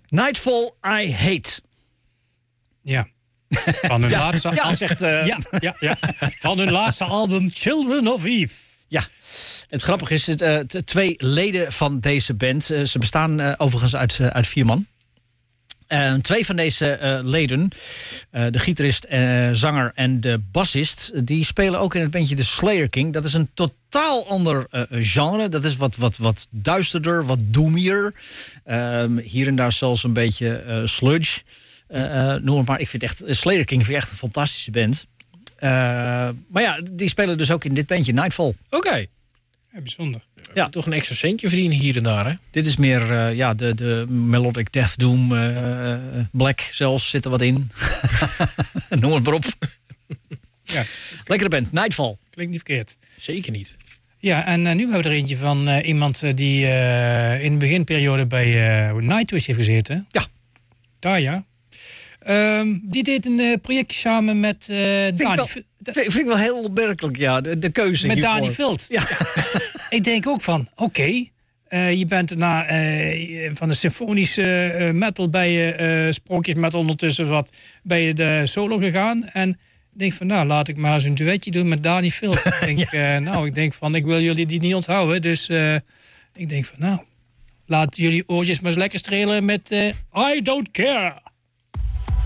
Nightfall, I Hate. Ja. Van hun laatste Van hun laatste album Children of Eve. Ja. Het grappige is, 2 leden van deze band... ze bestaan overigens uit 4 man. 2 van deze leden, de gitarist, zanger en de bassist... die spelen ook in het bandje The Slayer King. Dat is een totaal ander genre. Dat is wat duisterder, wat doomier. Hier en daar zelfs een beetje sludge. Noem het maar. Ik vind echt, Slayer King vind ik echt een fantastische band. Maar ja, die spelen dus ook in dit bandje, Nightfall. Oké. Ja, bijzonder. Ja. Toch een extra centje verdienen hier en daar, hè? Dit is meer de melodic death doom. Black zelfs zit er wat in. Noem het maar op. Ja. Lekkere band, Nightfall. Klinkt niet verkeerd. Zeker niet. Ja, en nu hebben we er eentje van iemand die in de beginperiode bij Nightwish heeft gezeten. Ja. Taya. Die deed een projectje samen met Dani. Vind ik wel heel opmerkelijk, ja, de keuze met hiervoor. Dani Vilt. Ja. Ik denk ook van, oké, je bent van de symfonische metal bij je sprookjes met ondertussen wat bij je de solo gegaan. En ik denk van, nou, laat ik maar eens een duetje doen met Dani Vilt. Ik denk van, ik wil jullie die niet onthouden. Dus ik denk van, nou, laat jullie oortjes maar eens lekker strelen met I Don't Care.